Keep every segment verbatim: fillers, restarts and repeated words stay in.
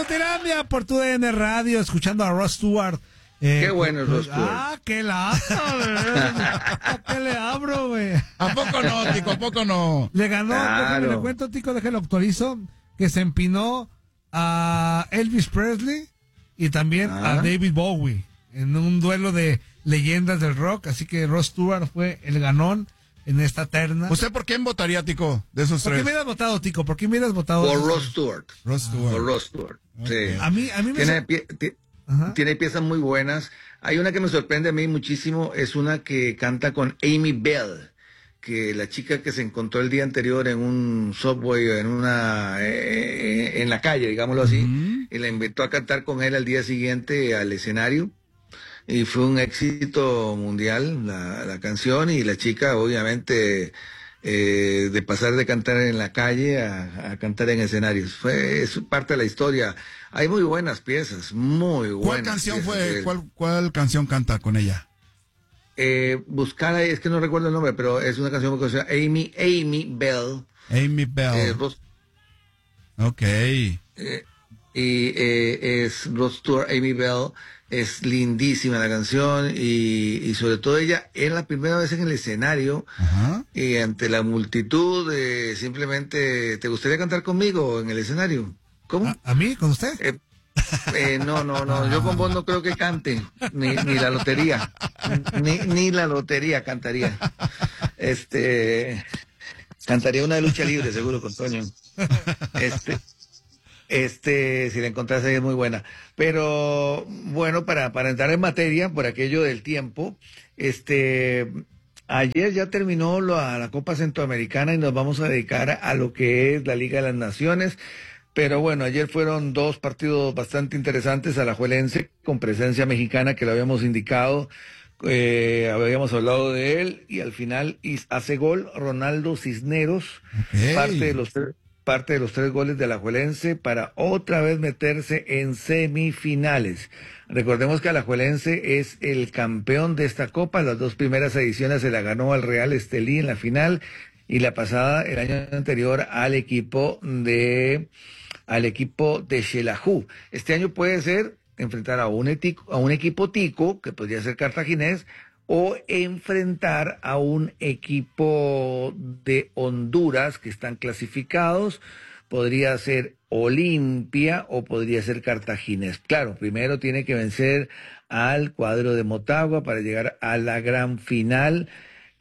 Inutilandia por tu D N Radio, escuchando a Ross Stewart. Eh, qué bueno es Ross Stewart. Ah, qué la ¿qué le abro, güey? ¿A poco no, Tico? ¿A poco no? Le ganó, Claro. déjame le cuento, Tico, déjalo actualizo, que se empinó a Elvis Presley y también Ah. a David Bowie en un duelo de leyendas del rock, así que Ross Stewart fue el ganón en esta terna. ¿Usted por quién votaría, Tico, de esos ¿Por qué tres? me hubieras votado, Tico? ¿Por qué me hubieras votado? Por Ross Stewart. Ross Stewart. Por Ross Stewart. Sí. A mí, a mí me... Tiene, sor- pie- ti- Ajá. tiene piezas muy buenas. Hay una que me sorprende a mí muchísimo, es una que canta con Amy Bell, que la chica que se encontró el día anterior en un subway, en una, eh, en la calle, digámoslo así, Ujú. y la invitó a cantar con él al día siguiente al escenario. Y fue un éxito mundial la, la canción, y la chica obviamente eh, de pasar de cantar en la calle a, a cantar en escenarios. Fue es parte de la historia. Hay muy buenas piezas, muy buenas. ¿Cuál canción piezas de fue? él. ¿Cuál, cuál canción canta con ella? Eh, buscar ahí, es que no recuerdo el nombre, pero es una canción muy conocida. Amy, Amy Bell. Amy Bell. eh, Ross- Ok. eh, y eh, es Ross Stewart, Amy Bell. Es lindísima la canción, y, y sobre todo ella es la primera vez en el escenario Ajá. y ante la multitud, eh, simplemente, ¿te gustaría cantar conmigo en el escenario? ¿Cómo? ¿A, a mí? ¿Con usted? Eh, eh, no, no, no, yo con vos no creo que cante, ni, ni la lotería, ni, ni la lotería cantaría. Este, cantaría una de lucha libre, seguro, con Toño. Este, este, si la encontrase es muy buena. Pero, bueno, para, para entrar en materia, por aquello del tiempo, este, ayer ya terminó la, la Copa Centroamericana y nos vamos a dedicar a lo que es la Liga de las Naciones. Pero bueno, ayer fueron dos partidos bastante interesantes. Alajuelense, con presencia mexicana, que lo habíamos indicado, eh, habíamos hablado de él, y al final is- hace gol Ronaldo Cisneros, Ok. parte de los tres, parte de los tres goles de Alajuelense, para otra vez meterse en semifinales. Recordemos que Alajuelense es el campeón de esta copa. Las dos primeras ediciones se la ganó al Real Estelí en la final, y la pasada, el año anterior, al equipo de al equipo de Xelajú. Este año puede ser enfrentar a un, etico- a un equipo tico, que podría ser cartaginés, o enfrentar a un equipo de Honduras que están clasificados. Podría ser Olimpia o podría ser Cartaginés. Claro, primero tiene que vencer al cuadro de Motagua para llegar a la gran final.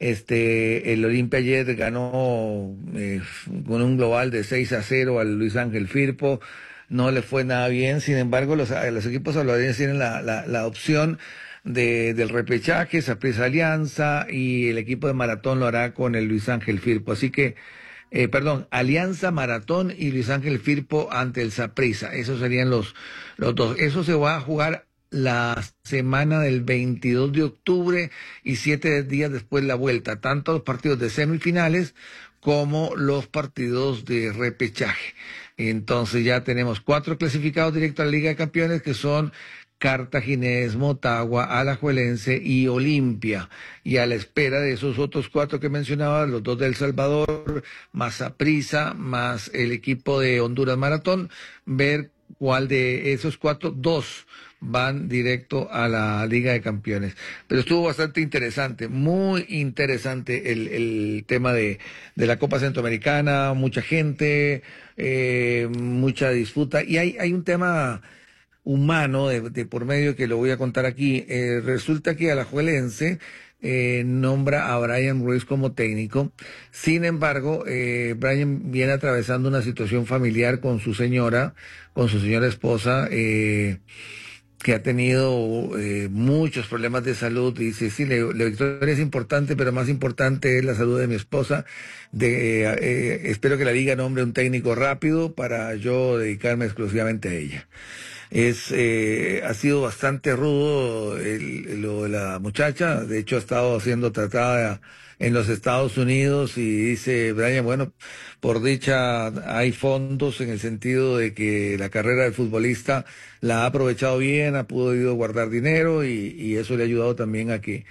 Este, el Olimpia ayer ganó eh, con un global de seis a cero al Luis Ángel Firpo. No le fue nada bien. Sin embargo, los, los equipos salvadoreños tienen la, la, la opción de, del repechaje, Saprissa Alianza, y el equipo de Maratón lo hará con el Luis Ángel Firpo. Así que, eh, perdón, Alianza, Maratón y Luis Ángel Firpo ante el Saprissa. Esos serían los, los dos. Eso se va a jugar la semana del veintidós de octubre, y siete días después la vuelta, tanto los partidos de semifinales como los partidos de repechaje. Entonces ya tenemos cuatro clasificados directos a la Liga de Campeones, que son Cartaginés, Motagua, Alajuelense y Olimpia. Y a la espera de esos otros cuatro que mencionaba, los dos de El Salvador, más Saprissa, más el equipo de Honduras Maratón, ver cuál de esos cuatro, dos van directo a la Liga de Campeones. Pero estuvo bastante interesante, muy interesante el, el tema de, de la Copa Centroamericana, mucha gente, eh, mucha disputa, y hay, hay un tema humano de, de por medio que lo voy a contar aquí. Eh, resulta que Alajuelense eh, nombra a Brian Ruiz como técnico. Sin embargo, eh, Brian viene atravesando una situación familiar con su señora, con su señora esposa, eh, que ha tenido eh, muchos problemas de salud. Dice, sí, la, la victoria es importante, pero más importante es la salud de mi esposa. De, eh, eh, espero que la liga nombre un técnico rápido para yo dedicarme exclusivamente a ella. Es eh, ha sido bastante rudo el, lo de la muchacha. De hecho, ha estado siendo tratada en los Estados Unidos, y dice Brian, bueno, por dicha hay fondos, en el sentido de que la carrera del futbolista la ha aprovechado bien, ha podido guardar dinero, y, y eso le ha ayudado también a que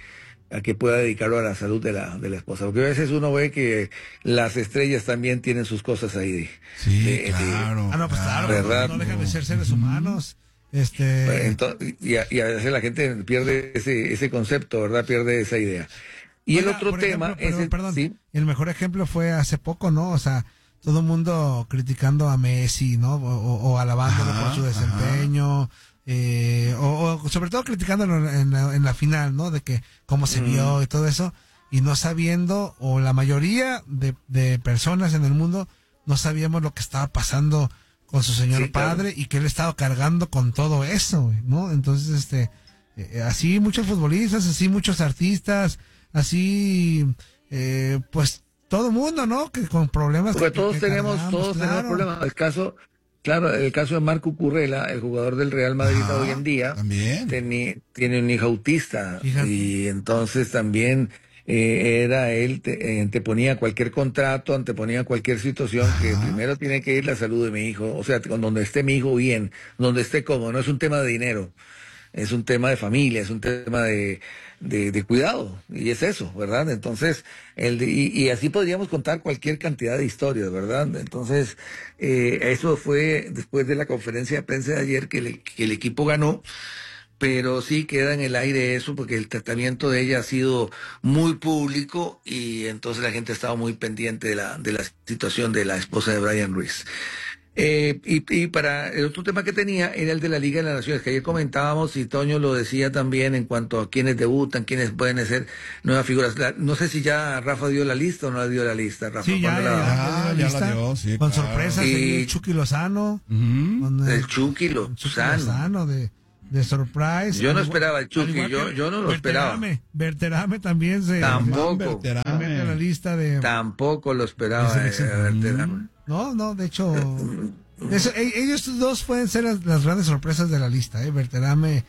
a que pueda dedicarlo a la salud de la, de la esposa. Porque a veces uno ve que las estrellas también tienen sus cosas ahí. De, Sí, de- de- claro. Ah, no, pues claro, ¿verdad? no dejan de ser seres humanos. Este, Entonces, y, a, y a veces la gente pierde ese, ese concepto, ¿verdad? Pierde esa idea. Y el oiga, otro por tema ejemplo, es... perdón, el- perdón, sí. el mejor ejemplo fue hace poco, ¿no? O sea, todo el mundo criticando a Messi, ¿no? O, o- o alabándolo Ajá, por su ajá. desempeño, eh, o, o sobre todo criticándolo en la, en la final, ¿no? De que cómo se vio y todo eso, y no sabiendo, o la mayoría de, de personas en el mundo no sabíamos lo que estaba pasando con su señor Sí, claro. padre y que él estaba cargando con todo eso, güey, ¿no? Entonces, este, eh, así muchos futbolistas, así muchos artistas, así, eh, pues todo mundo, ¿no? Que con problemas. Porque que- que- todos que tenemos, cargamos, todos tenemos claro. problemas. El caso, claro, el caso de Marco Currela, el jugador del Real Madrid Ajá, hoy en día, también. teni- tiene un hijo autista Fíjate. y entonces también eh, era él te, eh, anteponía cualquier contrato, anteponía cualquier situación que Ajá. primero tiene que ir la salud de mi hijo, o sea, con donde esté mi hijo bien, donde esté cómodo, no es un tema de dinero. Es un tema de familia, es un tema de, de, de cuidado, y es eso, ¿verdad? Entonces, el de- y, y así podríamos contar cualquier cantidad de historias, ¿verdad? Entonces, eh, eso fue después de la conferencia de prensa de ayer que, le- que el equipo ganó, pero sí queda en el aire eso porque el tratamiento de ella ha sido muy público y entonces la gente ha estado muy pendiente de la, de la situación de la esposa de Brian Ruiz. Eh, y, y para el otro tema que tenía era el de la Liga de las Naciones, que ayer comentábamos y Toño lo decía también en cuanto a quienes debutan, quienes pueden ser nuevas figuras. La- no sé si ya Rafa dio la lista o no la dio la lista, Rafa. Sí, ya, ¿cuándo ya, la- ya, Ah, ya, ya la lista, dio, sí, con claro. sorpresas, Y- ahí el Chucky Lozano, Ujú. con El Chucky con Chucky Lozano. Lozano de, de Surprise. Yo no Al igual- esperaba el Chucky, al igual yo- que yo no lo esperaba. Berterame, Berterame también se, Tampoco. se mete a la lista de, Tampoco lo esperaba. de selección. eh, Berterame. No, no, de hecho, eso, e- ellos dos pueden ser las, las grandes sorpresas de la lista, ¿eh? Berterame.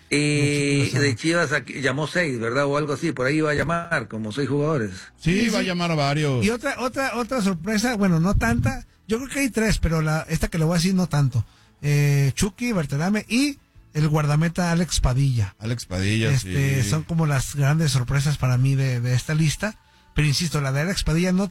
Y Chucky Lozano. de Chivas aquí- llamó seis, ¿verdad? O algo así, por ahí iba a llamar, como seis jugadores. Sí, Sí, va a sí. llamar a varios. Y otra, otra, otra sorpresa, bueno, no tanta, yo creo que hay tres, pero la, esta que le voy a decir no tanto. Eh, Chucky, Berterame y el guardameta Alex Padilla. Alex Padilla, Este, sí. son como las grandes sorpresas para mí de, de esta lista. Pero insisto, la de Alex Padilla no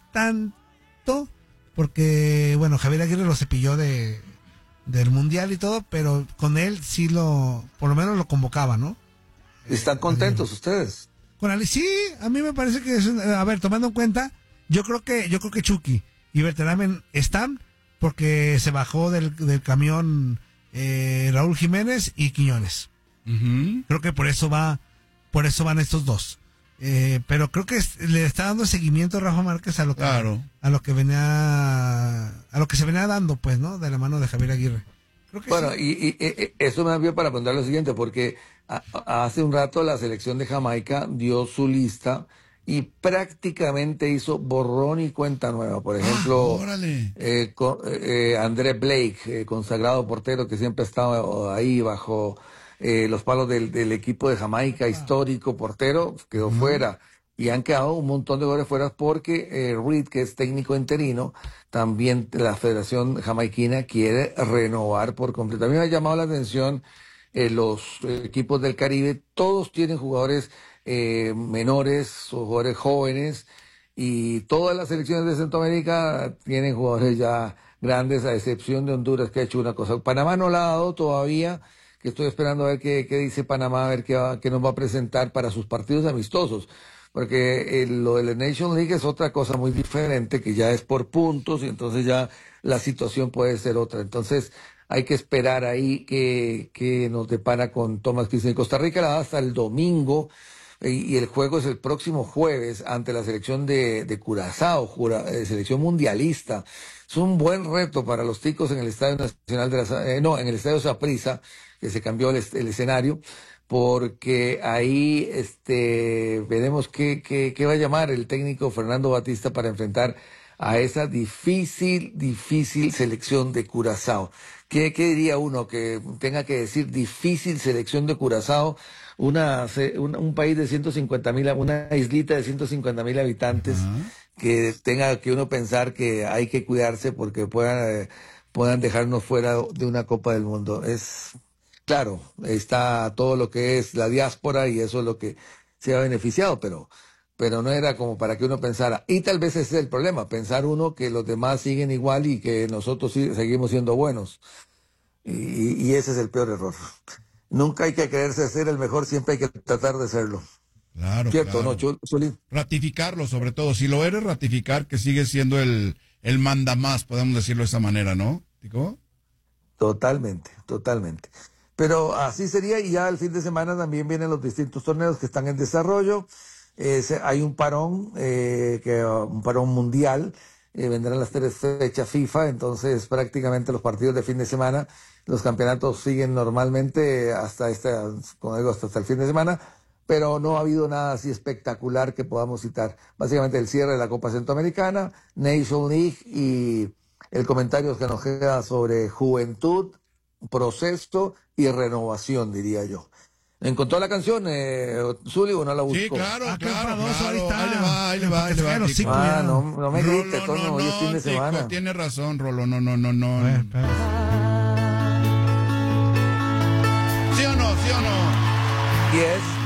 tanto, porque, bueno, Javier Aguirre lo cepilló de, del Mundial y todo, pero con él sí lo, por lo menos lo convocaba, ¿no? ¿Están contentos ustedes? Con Ale, sí, a mí me parece que es, un- a ver, tomando en cuenta, yo creo que, yo creo que Chucky y Berterame están porque se bajó del, del camión eh, Raúl Jiménez y Quiñones. Ujú. Creo que por eso va, por eso van estos dos. Eh, pero creo que es- le está dando seguimiento Rafa Márquez a lo que, Claro. a lo que venía, a lo que se venía dando, pues, ¿no? De la mano de Javier Aguirre. Creo que Bueno, sí. y, y- y- eso me dio para preguntar lo siguiente, porque a- a- hace un rato la selección de Jamaica dio su lista y prácticamente hizo borrón y cuenta nueva. Por ejemplo, Ah, órale. eh, co- eh, eh, André Blake, eh, consagrado portero que siempre ha estado ahí bajo eh, los palos del, del equipo de Jamaica, histórico portero, quedó fuera. Y han quedado un montón de jugadores fuera porque eh, Reed, que es técnico interino, también la Federación Jamaiquina quiere renovar por completo. A mí me ha llamado la atención eh, los eh, equipos del Caribe, todos tienen jugadores eh, menores o jugadores jóvenes y todas las selecciones de Centroamérica tienen jugadores ya grandes, a excepción de Honduras, que ha hecho una cosa. Panamá no la ha dado todavía, que estoy esperando a ver qué, qué dice Panamá, a ver qué, va- qué nos va a presentar para sus partidos amistosos. Porque eh, lo de la Nation League es otra cosa muy diferente, que ya es por puntos y entonces ya la situación puede ser otra. Entonces hay que esperar ahí que, que nos depara con Thomas Christian. Costa Rica la da hasta el domingo y, y el juego es el próximo jueves ante la selección de, de Curazao, jura- eh, selección mundialista. Es un buen reto para los ticos en el Estadio Nacional de la, eh, no, en el Estadio Saprissa, que se cambió el, est- el escenario, porque ahí este veremos qué, qué, qué va a llamar el técnico Fernando Batista para enfrentar a esa difícil, difícil selección de Curazao. ¿Qué, qué diría uno que tenga que decir difícil selección de Curazao? Una, se- un, un país de ciento cincuenta mil, una islita de ciento cincuenta mil habitantes, Ajá. que tenga que uno pensar que hay que cuidarse porque puedan, eh, puedan dejarnos fuera de una Copa del Mundo. Es claro, está todo lo que es la diáspora y eso es lo que se ha beneficiado, pero, pero no era como para que uno pensara. Y tal vez ese es el problema, pensar uno que los demás siguen igual y que nosotros sí, seguimos siendo buenos. Y, y ese es el peor error. Nunca hay que creerse ser el mejor, siempre hay que tratar de serlo. Claro, ¿Cierto, claro. no, Chul- Zulín? Ratificarlo, sobre todo. Si lo eres, ratificar que sigues siendo el, el mandamás, podemos decirlo de esa manera, ¿no? ¿Digo? Totalmente, totalmente. Pero así sería, y ya el fin de semana también vienen los distintos torneos que están en desarrollo. Eh, se- hay un parón, eh, que, uh, un parón mundial, eh, vendrán las tres fechas FIFA, entonces prácticamente los partidos de fin de semana, los campeonatos siguen normalmente hasta este, como digo, hasta, hasta el fin de semana, pero no ha habido nada así espectacular que podamos citar. Básicamente el cierre de la Copa Centroamericana, Nation League y el comentario que nos queda sobre juventud, proceso y renovación, diría yo. ¿Encontró la canción, eh, Zuli, o no la buscó? Sí, claro, Ah, qué claro, enfadoso claro. ahorita. Ahí le va, ahí le va, ahí le va. Pero sí, Tico. Ah, cuidado. no, no me grite, Rolo, Toño, hoy es fin de Tico, semana. tiene razón, Rolo, no, no, no, no. A ver, espera. ¿Sí o no, sí o no? Y es